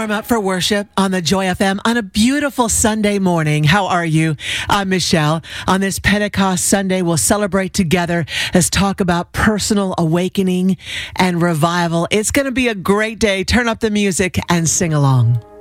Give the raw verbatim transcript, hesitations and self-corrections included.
warm up for worship on the Joy F M on a beautiful Sunday morning. How are you? I'm Michelle. On this Pentecost Sunday, we'll celebrate together as talk about personal awakening and revival. It's going to be a great day. Turn up the music and sing along.